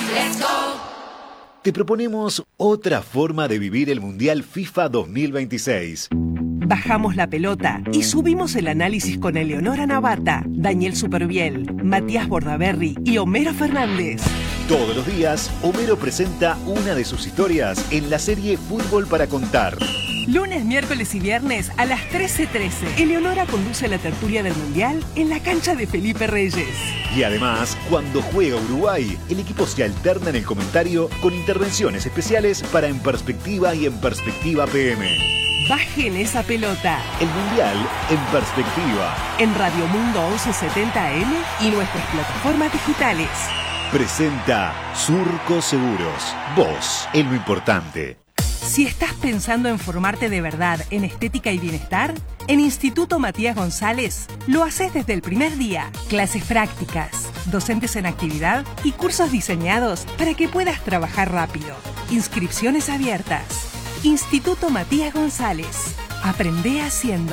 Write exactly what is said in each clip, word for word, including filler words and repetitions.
Te proponemos otra forma de vivir el Mundial FIFA dos mil veintiséis. Bajamos la pelota y subimos el análisis con Eleonora Navata, Daniel Superviel, Matías Bordaberry y Homero Fernández. Todos los días, Homero presenta una de sus historias en la serie Fútbol para Contar. Lunes, miércoles y viernes a las trece trece. Eleonora conduce la tertulia del Mundial en la cancha de Felipe Reyes. Y además, cuando juega Uruguay, el equipo se alterna en el comentario con intervenciones especiales para En Perspectiva y En Perspectiva P M. Bajen esa pelota. El Mundial en Perspectiva. En Radio Mundo once setenta A M y nuestras plataformas digitales. Presenta Surco Seguros. Vos es lo importante. Si estás pensando en formarte de verdad en estética y bienestar, en Instituto Matías González lo haces desde el primer día. Clases prácticas, docentes en actividad y cursos diseñados para que puedas trabajar rápido. Inscripciones abiertas. Instituto Matías González. Aprende haciendo.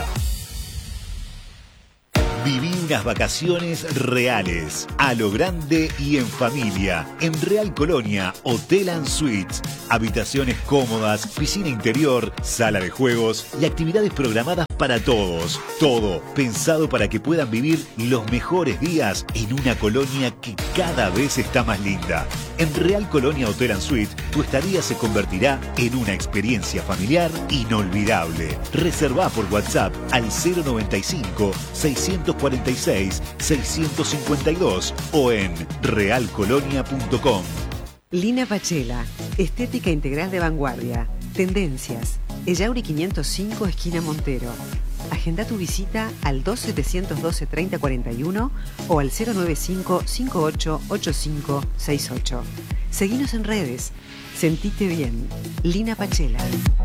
Viví unas vacaciones reales, a lo grande y en familia, en Real Colonia, Hotel and Suites. Habitaciones cómodas, piscina interior, sala de juegos y actividades programadas para todos. Todo pensado para que puedan vivir los mejores días en una colonia que cada vez está más linda. En Real Colonia Hotel and Suites, tu estadía se convertirá en una experiencia familiar inolvidable. Reservá por WhatsApp al cero noventa y cinco, seiscientos cuarenta y seis, seiscientos cincuenta y dos o en real colonia punto com. Lina Pachela, estética integral de vanguardia. Tendencias. Ellauri quinientos cinco, esquina Montero. Agenda tu visita al dos setecientos doce, treinta cuarenta y uno o al cero noventa y cinco, cincuenta y ocho, ochenta y cinco sesenta y ocho. Seguinos en redes. Sentite bien. Lina Pachela.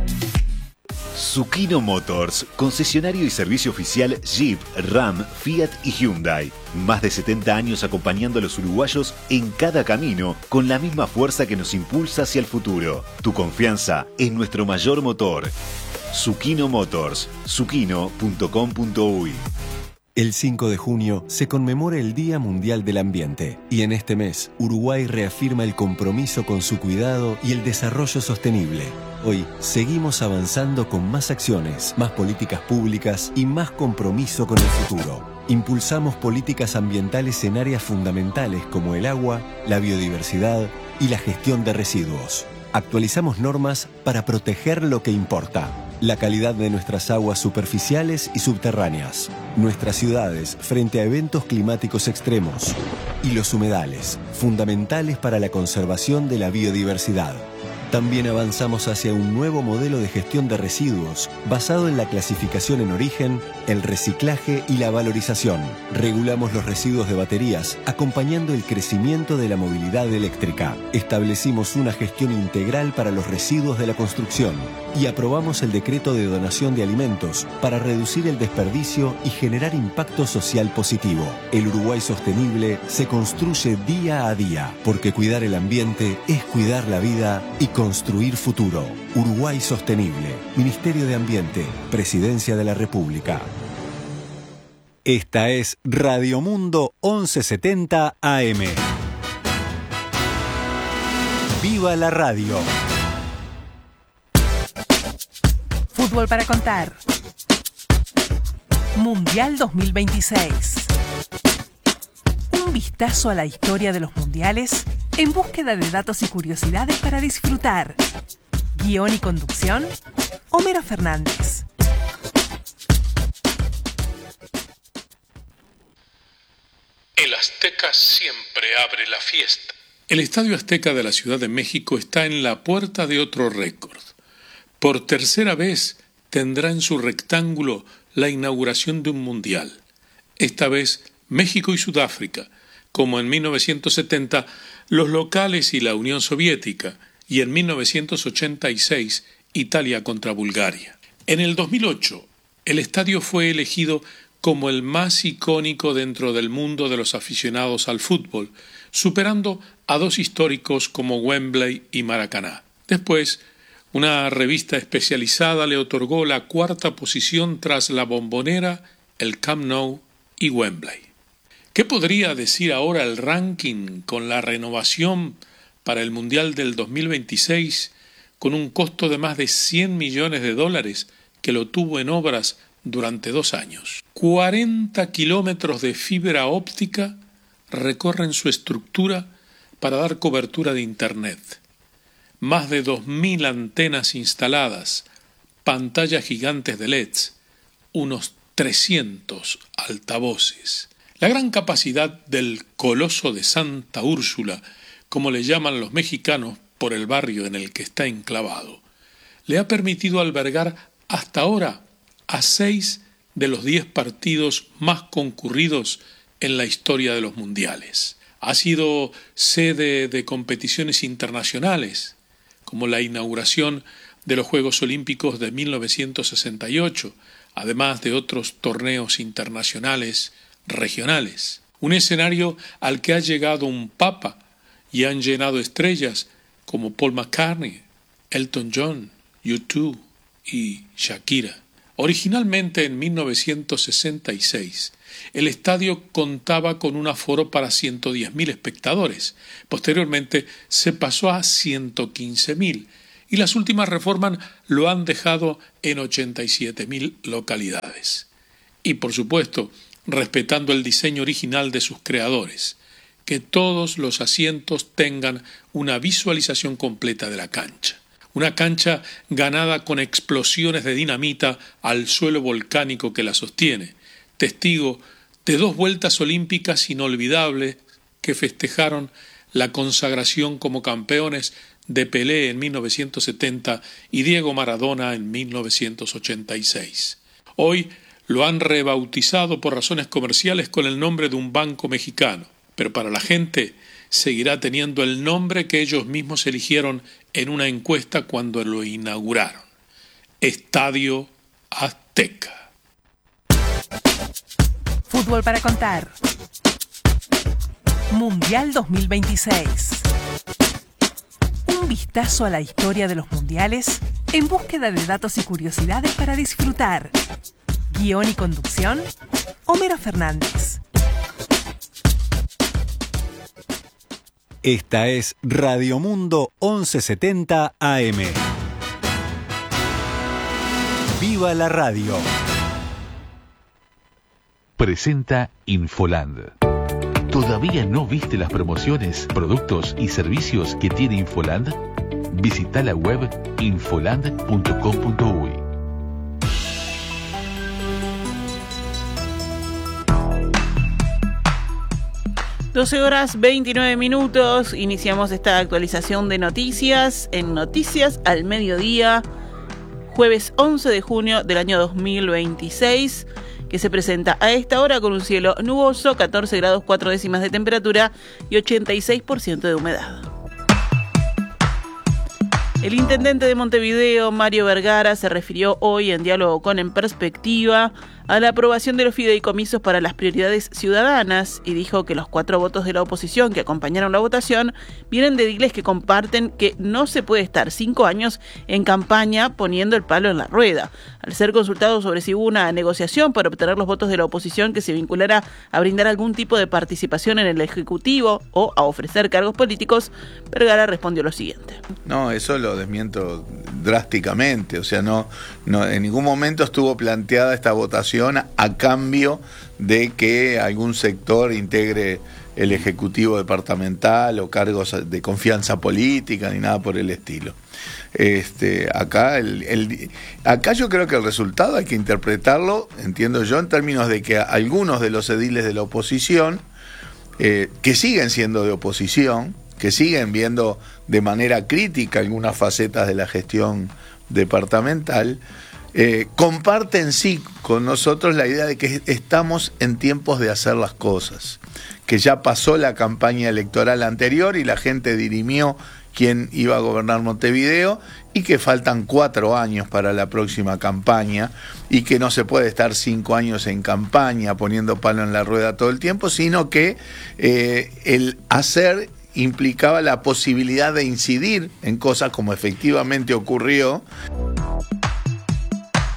Zucchino Motors, concesionario y servicio oficial Jeep, Ram, Fiat y Hyundai. Más de setenta años acompañando a los uruguayos en cada camino, con la misma fuerza que nos impulsa hacia el futuro. Tu confianza es nuestro mayor motor. Zucchino Motors, zucchino punto com punto uy. El cinco de junio se conmemora el Día Mundial del Ambiente y en este mes Uruguay reafirma el compromiso con su cuidado y el desarrollo sostenible. Hoy seguimos avanzando con más acciones, más políticas públicas y más compromiso con el futuro. Impulsamos políticas ambientales en áreas fundamentales como el agua, la biodiversidad y la gestión de residuos. Actualizamos normas para proteger lo que importa. La calidad de nuestras aguas superficiales y subterráneas, nuestras ciudades frente a eventos climáticos extremos y los humedales, fundamentales para la conservación de la biodiversidad. También avanzamos hacia un nuevo modelo de gestión de residuos basado en la clasificación en origen, el reciclaje y la valorización. Regulamos los residuos de baterías, acompañando el crecimiento de la movilidad eléctrica. Establecimos una gestión integral para los residuos de la construcción y aprobamos el decreto de donación de alimentos para reducir el desperdicio y generar impacto social positivo. El Uruguay sostenible se construye día a día, porque cuidar el ambiente es cuidar la vida y construir futuro. Uruguay Sostenible. Ministerio de Ambiente. Presidencia de la República. Esta es Radio Mundo once setenta A M. ¡Viva la radio! Fútbol para contar. Mundial dos mil veintiséis. Un vistazo a la historia de los mundiales en búsqueda de datos y curiosidades para disfrutar. Guión y conducción, Homero Fernández. El Azteca siempre abre la fiesta. El Estadio Azteca de la Ciudad de México está en la puerta de otro récord. Por tercera vez tendrá en su rectángulo la inauguración de un mundial. Esta vez México y Sudáfrica, como en mil novecientos setenta los locales y la Unión Soviética, y en mil novecientos ochenta y seis Italia contra Bulgaria. En el dos mil ocho, el estadio fue elegido como el más icónico dentro del mundo de los aficionados al fútbol, superando a dos históricos como Wembley y Maracaná. Después, una revista especializada le otorgó la cuarta posición tras la Bombonera, el Camp Nou y Wembley. ¿Qué podría decir ahora el ranking con la renovación para el Mundial del dos mil veintiséis con un costo de más de cien millones de dólares que lo tuvo en obras durante dos años. cuarenta kilómetros de fibra óptica recorren su estructura para dar cobertura de Internet. Más de dos mil antenas instaladas, pantallas gigantes de L E Ds, unos trescientos altavoces. La gran capacidad del Coloso de Santa Úrsula, como le llaman los mexicanos por el barrio en el que está enclavado, le ha permitido albergar hasta ahora a seis de los diez partidos más concurridos en la historia de los mundiales. Ha sido sede de competiciones internacionales, como la inauguración de los Juegos Olímpicos de mil novecientos sesenta y ocho, además de otros torneos internacionales regionales. Un escenario al que ha llegado un papa y han llenado estrellas como Paul McCartney, Elton John, U dos y Shakira. Originalmente en mil novecientos sesenta y seis, el estadio contaba con un aforo para ciento diez mil espectadores. Posteriormente se pasó a ciento quince mil y las últimas reformas lo han dejado en ochenta y siete mil localidades. Y por supuesto, respetando el diseño original de sus creadores, que todos los asientos tengan una visualización completa de la cancha. Una cancha ganada con explosiones de dinamita al suelo volcánico que la sostiene, testigo de dos vueltas olímpicas inolvidables que festejaron la consagración como campeones de Pelé en mil novecientos setenta y Diego Maradona en mil novecientos ochenta y seis. Hoy lo han rebautizado por razones comerciales con el nombre de un banco mexicano, pero para la gente seguirá teniendo el nombre que ellos mismos eligieron en una encuesta cuando lo inauguraron: Estadio Azteca. Fútbol para contar. Mundial dos mil veintiséis. Un vistazo a la historia de los mundiales en búsqueda de datos y curiosidades para disfrutar. Guión y conducción, Homero Fernández. Esta es Radio Mundo once setenta A M. ¡Viva la radio! Presenta Infoland. ¿Todavía no viste las promociones, productos y servicios que tiene Infoland? Visita la web infoland punto com punto uy. doce horas veintinueve minutos, iniciamos esta actualización de noticias en Noticias al Mediodía, jueves once de junio del año dos mil veintiséis, que se presenta a esta hora con un cielo nuboso, catorce grados cuatro décimas de temperatura y ochenta y seis por ciento de humedad. El intendente de Montevideo, Mario Vergara, se refirió hoy en diálogo con En Perspectiva a la aprobación de los fideicomisos para las prioridades ciudadanas y dijo que los cuatro votos de la oposición que acompañaron la votación vienen de ediles que comparten que no se puede estar cinco años en campaña poniendo el palo en la rueda. Al ser consultado sobre si hubo una negociación para obtener los votos de la oposición que se vinculara a brindar algún tipo de participación en el Ejecutivo o a ofrecer cargos políticos, Vergara respondió lo siguiente. No, eso lo desmiento drásticamente, o sea, no, no en ningún momento estuvo planteada esta votación a cambio de que algún sector integre el Ejecutivo departamental o cargos de confianza política ni nada por el estilo. Este, acá, el, el, acá yo creo que el resultado hay que interpretarlo, entiendo yo, en términos de que algunos de los ediles de la oposición, eh, que siguen siendo de oposición, que siguen viendo de manera crítica algunas facetas de la gestión departamental, eh, comparten sí con nosotros la idea de que estamos en tiempos de hacer las cosas, que ya pasó la campaña electoral anterior y la gente dirimió quién iba a gobernar Montevideo y que faltan cuatro años para la próxima campaña y que no se puede estar cinco años en campaña poniendo palo en la rueda todo el tiempo, sino que eh, el hacer implicaba la posibilidad de incidir en cosas como efectivamente ocurrió.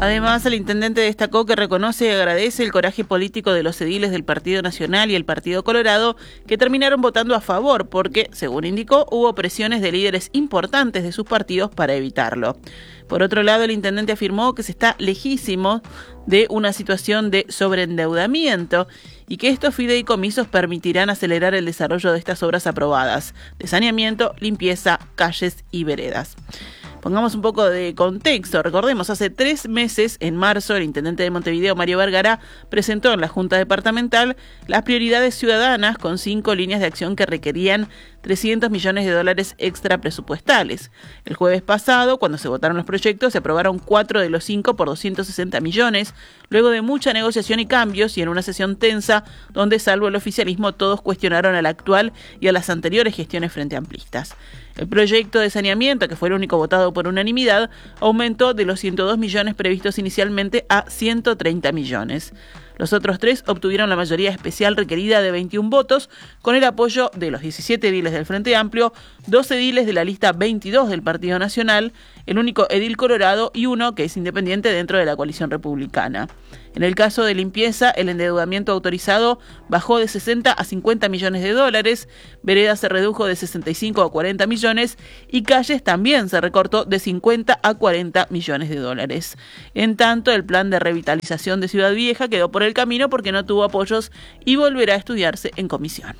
Además, el intendente destacó que reconoce y agradece el coraje político de los ediles del Partido Nacional y el Partido Colorado que terminaron votando a favor porque, según indicó, hubo presiones de líderes importantes de sus partidos para evitarlo. Por otro lado, el intendente afirmó que se está lejísimo de una situación de sobreendeudamiento y que estos fideicomisos permitirán acelerar el desarrollo de estas obras aprobadas, de saneamiento, limpieza, calles y veredas. Pongamos un poco de contexto. Recordemos, hace tres meses, en marzo, el intendente de Montevideo, Mario Vergara, presentó en la Junta Departamental las prioridades ciudadanas con cinco líneas de acción que requerían trescientos millones de dólares extra presupuestales. El jueves pasado, cuando se votaron los proyectos, se aprobaron cuatro de los cinco por doscientos sesenta millones, luego de mucha negociación y cambios y en una sesión tensa donde, salvo el oficialismo, todos cuestionaron a la actual y a las anteriores gestiones frente amplistas. El proyecto de saneamiento, que fue el único votado por unanimidad, aumentó de los ciento dos millones previstos inicialmente a ciento treinta millones. Los otros tres obtuvieron la mayoría especial requerida de veintiún votos, con el apoyo de los diecisiete ediles del Frente Amplio, dos ediles de la lista veintidós del Partido Nacional, el único edil colorado y uno que es independiente dentro de la coalición republicana. En el caso de limpieza, el endeudamiento autorizado bajó de sesenta a cincuenta millones de dólares, veredas se redujo de sesenta y cinco a cuarenta millones y calles también se recortó de cincuenta a cuarenta millones de dólares. En tanto, el plan de revitalización de Ciudad Vieja quedó por el camino porque no tuvo apoyos y volverá a estudiarse en comisión.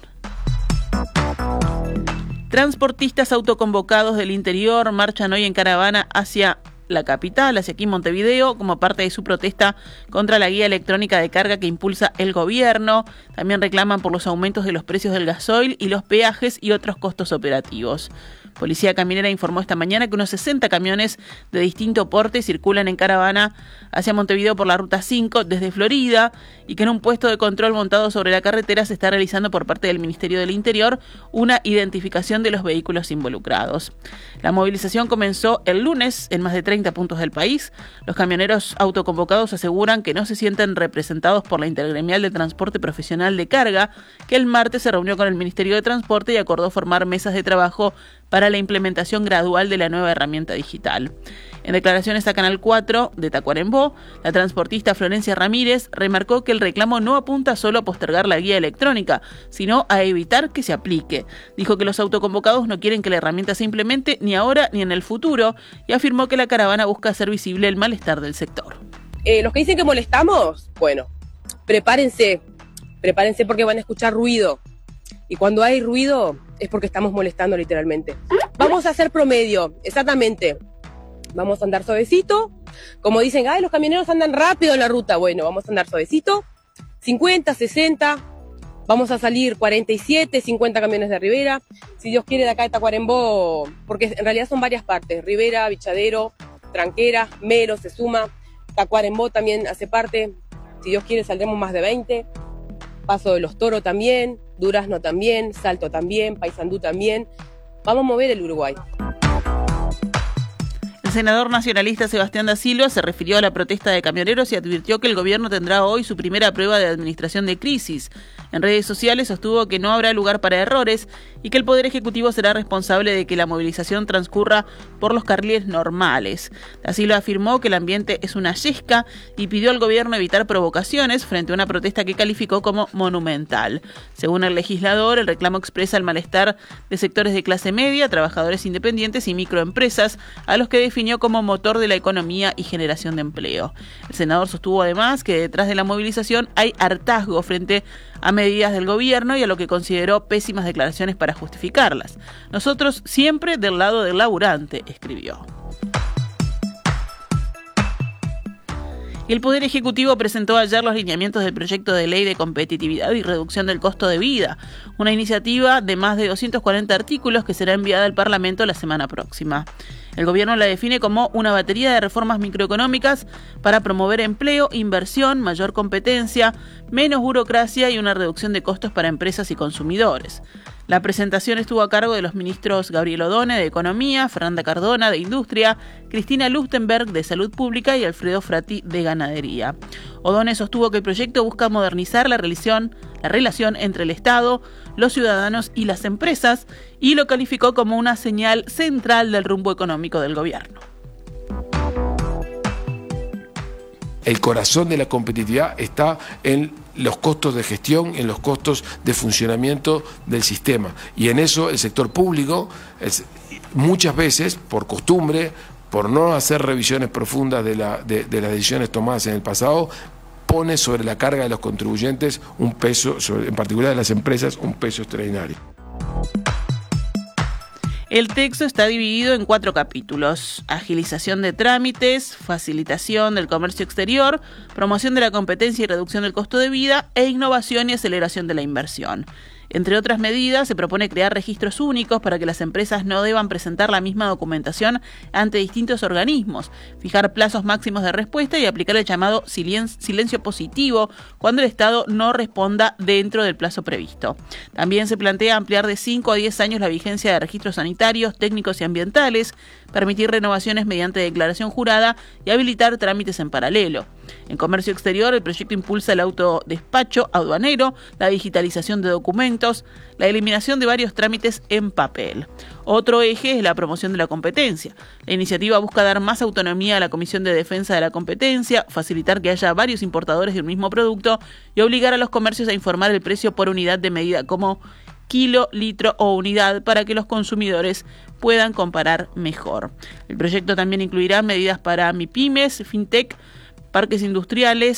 Transportistas autoconvocados del interior marchan hoy en caravana hacia la capital, hacia aquí Montevideo, como parte de su protesta contra la guía electrónica de carga que impulsa el gobierno. También reclaman por los aumentos de los precios del gasoil y los peajes y otros costos operativos. Policía Caminera informó esta mañana que unos sesenta camiones de distinto porte circulan en caravana hacia Montevideo por la Ruta cinco desde Florida y que en un puesto de control montado sobre la carretera se está realizando por parte del Ministerio del Interior una identificación de los vehículos involucrados. La movilización comenzó el lunes en más de treinta puntos del país. Los camioneros autoconvocados aseguran que no se sienten representados por la Intergremial de Transporte Profesional de Carga, que el martes se reunió con el Ministerio de Transporte y acordó formar mesas de trabajo para la implementación gradual de la nueva herramienta digital. En declaraciones a Canal cuatro de Tacuarembó, la transportista Florencia Ramírez remarcó que el reclamo no apunta solo a postergar la guía electrónica, sino a evitar que se aplique. Dijo que los autoconvocados no quieren que la herramienta se implemente ni ahora ni en el futuro y afirmó que la caravana busca hacer visible el malestar del sector. Eh, los que dicen que molestamos, bueno, prepárense, prepárense porque van a escuchar ruido. Y cuando hay ruido es porque estamos molestando literalmente. Vamos a hacer promedio, exactamente. Vamos a andar suavecito. Como dicen, ay, los camioneros andan rápido en la ruta. Bueno, vamos a andar suavecito. cincuenta, sesenta. Vamos a salir cuarenta y siete, cincuenta camiones de Rivera. Si Dios quiere, de acá de Tacuarembó, porque en realidad son varias partes. Rivera, Bichadero, Tranquera, Mero se suma. Tacuarembó también hace parte. Si Dios quiere, saldremos más de veinte. Paso de los Toros también, Durazno también, Salto también, Paysandú también. Vamos a mover el Uruguay. El senador nacionalista Sebastián da Silva se refirió a la protesta de camioneros y advirtió que el gobierno tendrá hoy su primera prueba de administración de crisis. En redes sociales sostuvo que no habrá lugar para errores y que el Poder Ejecutivo será responsable de que la movilización transcurra por los carriles normales. Da Silva afirmó que el ambiente es una yesca y pidió al gobierno evitar provocaciones frente a una protesta que calificó como monumental. Según el legislador, el reclamo expresa el malestar de sectores de clase media, trabajadores independientes y microempresas, a los que definió como motor de la economía y generación de empleo. El senador sostuvo además que detrás de la movilización hay hartazgo frente a medidas del gobierno y a lo que consideró pésimas declaraciones para justificarlas. Nosotros siempre del lado del laburante, escribió. El Poder Ejecutivo presentó ayer los lineamientos del proyecto de ley de competitividad y reducción del costo de vida, una iniciativa de más de doscientos cuarenta artículos que será enviada al Parlamento la semana próxima. El gobierno la define como una batería de reformas microeconómicas para promover empleo, inversión, mayor competencia, menos burocracia y una reducción de costos para empresas y consumidores. La presentación estuvo a cargo de los ministros Gabriel Odone, de Economía, Fernanda Cardona, de Industria, Cristina Lustenberg, de Salud Pública y Alfredo Frati, de Ganadería. Odone sostuvo que el proyecto busca modernizar la relación, la relación entre el Estado, los ciudadanos y las empresas y lo calificó como una señal central del rumbo económico del gobierno. El corazón de la competitividad está en los costos de gestión, en los costos de funcionamiento del sistema. Y en eso el sector público, es, muchas veces, por costumbre, por no hacer revisiones profundas de, la, de, de las decisiones tomadas en el pasado, pone sobre la carga de los contribuyentes un peso, sobre, en particular de las empresas, un peso extraordinario. El texto está dividido en cuatro capítulos: agilización de trámites, facilitación del comercio exterior, promoción de la competencia y reducción del costo de vida, e innovación y aceleración de la inversión. Entre otras medidas, se propone crear registros únicos para que las empresas no deban presentar la misma documentación ante distintos organismos, fijar plazos máximos de respuesta y aplicar el llamado silencio positivo cuando el Estado no responda dentro del plazo previsto. También se plantea ampliar de cinco a diez años la vigencia de registros sanitarios, técnicos y ambientales, permitir renovaciones mediante declaración jurada y habilitar trámites en paralelo. En comercio exterior, el proyecto impulsa el autodespacho aduanero, la digitalización de documentos, la eliminación de varios trámites en papel. Otro eje es la promoción de la competencia. La iniciativa busca dar más autonomía a la Comisión de Defensa de la Competencia, facilitar que haya varios importadores de un mismo producto y obligar a los comercios a informar el precio por unidad de medida como kilo, litro o unidad para que los consumidores puedan comparar mejor. El proyecto también incluirá medidas para MIPYMES, FinTech, parques industriales,